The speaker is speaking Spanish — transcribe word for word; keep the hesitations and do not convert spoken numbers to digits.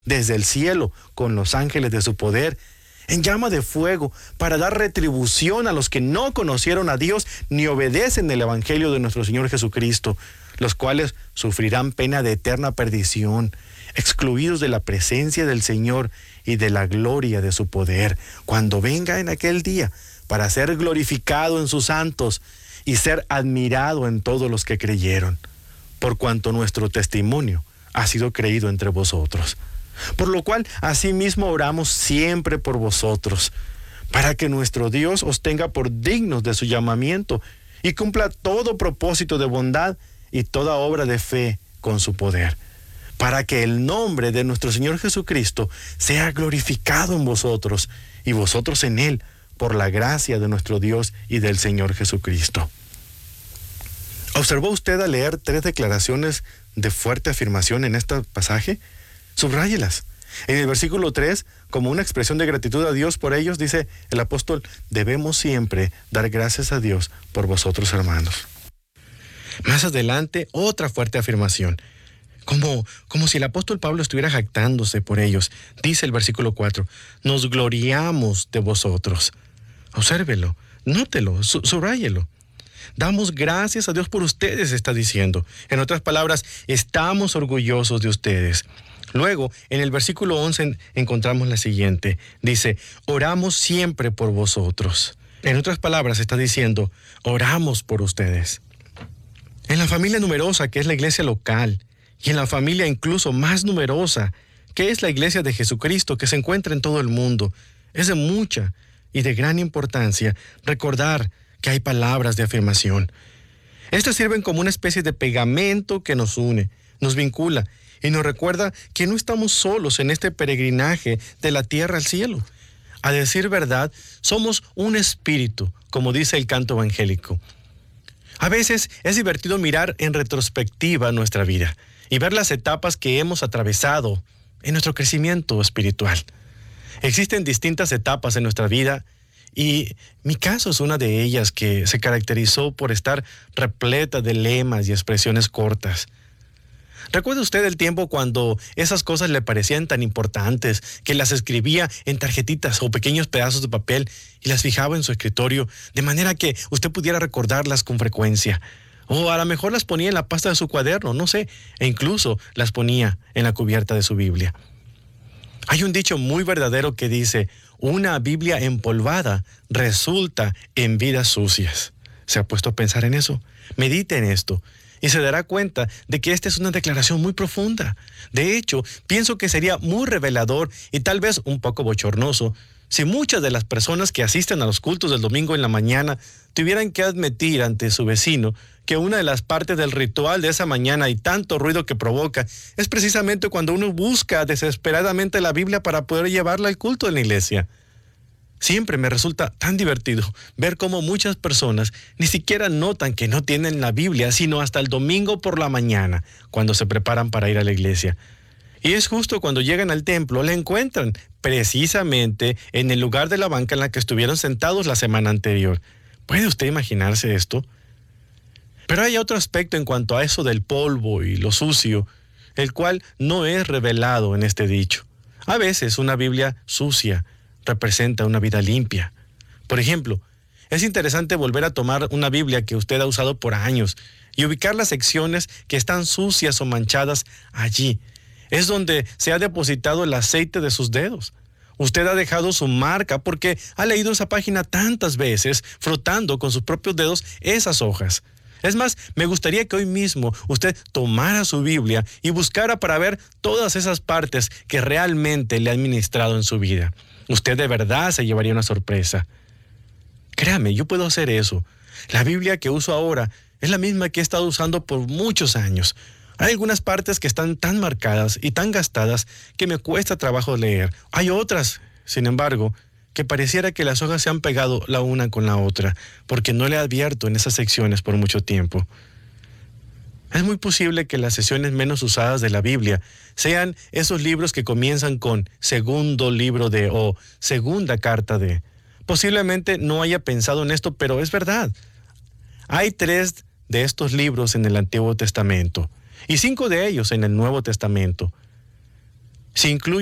desde el cielo con los ángeles de su poder, en llama de fuego, para dar retribución a los que no conocieron a Dios ni obedecen el evangelio de nuestro Señor Jesucristo, los cuales sufrirán pena de eterna perdición, excluidos de la presencia del Señor y de la gloria de su poder, cuando venga en aquel día, para ser glorificado en sus santos y ser admirado en todos los que creyeron, por cuanto nuestro testimonio ha sido creído entre vosotros. Por lo cual, asimismo oramos siempre por vosotros, para que nuestro Dios os tenga por dignos de su llamamiento y cumpla todo propósito de bondad y toda obra de fe con su poder, para que el nombre de nuestro Señor Jesucristo sea glorificado en vosotros y vosotros en Él, por la gracia de nuestro Dios y del Señor Jesucristo. ¿Observó usted al leer tres declaraciones de fuerte afirmación en este pasaje? Subráyelas. En el versículo tres, como una expresión de gratitud a Dios por ellos, dice el apóstol: debemos siempre dar gracias a Dios por vosotros, hermanos. Más adelante, otra fuerte afirmación, como, como si el apóstol Pablo estuviera jactándose por ellos. Dice el versículo cuatro, nos gloriamos de vosotros. Obsérvelo, nótelo, su, subráyelo. Damos gracias a Dios por ustedes, está diciendo. En otras palabras, estamos orgullosos de ustedes. Luego, en el versículo once en, encontramos la siguiente. Dice, oramos siempre por vosotros. En otras palabras, está diciendo, oramos por ustedes. En la familia numerosa, que es la iglesia local, y en la familia incluso más numerosa, que es la iglesia de Jesucristo, que se encuentra en todo el mundo, es de mucha y de gran importancia recordar que hay palabras de afirmación. Estas sirven como una especie de pegamento que nos une, nos vincula y nos recuerda que no estamos solos en este peregrinaje de la tierra al cielo. A decir verdad, somos un espíritu, como dice el canto evangélico. A veces es divertido mirar en retrospectiva nuestra vida y ver las etapas que hemos atravesado en nuestro crecimiento espiritual. Existen distintas etapas en nuestra vida y mi caso es una de ellas que se caracterizó por estar repleta de lemas y expresiones cortas. ¿Recuerda usted el tiempo cuando esas cosas le parecían tan importantes que las escribía en tarjetitas o pequeños pedazos de papel y las fijaba en su escritorio de manera que usted pudiera recordarlas con frecuencia? O a lo mejor las ponía en la pasta de su cuaderno, no sé, e incluso las ponía en la cubierta de su Biblia. Hay un dicho muy verdadero que dice, una Biblia empolvada resulta en vidas sucias. ¿Se ha puesto a pensar en eso? Medite en esto y se dará cuenta de que esta es una declaración muy profunda. De hecho, pienso que sería muy revelador y tal vez un poco bochornoso si muchas de las personas que asisten a los cultos del domingo en la mañana tuvieran que admitir ante su vecino que una de las partes del ritual de esa mañana y tanto ruido que provoca es precisamente cuando uno busca desesperadamente la Biblia para poder llevarla al culto en la iglesia. Siempre me resulta tan divertido ver cómo muchas personas ni siquiera notan que no tienen la Biblia, sino hasta el domingo por la mañana, cuando se preparan para ir a la iglesia. Y es justo cuando llegan al templo, la encuentran precisamente en el lugar de la banca en la que estuvieron sentados la semana anterior. ¿Puede usted imaginarse esto? Pero hay otro aspecto en cuanto a eso del polvo y lo sucio, el cual no es revelado en este dicho. A veces una Biblia sucia representa una vida limpia. Por ejemplo, es interesante volver a tomar una Biblia que usted ha usado por años y ubicar las secciones que están sucias o manchadas allí. Es donde se ha depositado el aceite de sus dedos. Usted ha dejado su marca porque ha leído esa página tantas veces, frotando con sus propios dedos esas hojas. Es más, me gustaría que hoy mismo usted tomara su Biblia y buscara para ver todas esas partes que realmente le han ministrado en su vida. Usted de verdad se llevaría una sorpresa. Créame, yo puedo hacer eso. La Biblia que uso ahora es la misma que he estado usando por muchos años. Hay algunas partes que están tan marcadas y tan gastadas que me cuesta trabajo leer. Hay otras, sin embargo, que pareciera que las hojas se han pegado la una con la otra, porque no le advierto en esas secciones por mucho tiempo. Es muy posible que las secciones menos usadas de la Biblia sean esos libros que comienzan con segundo libro de o segunda carta de. Posiblemente no haya pensado en esto, pero es verdad. Hay tres de estos libros en el Antiguo Testamento y cinco de ellos en el Nuevo Testamento. Se incluye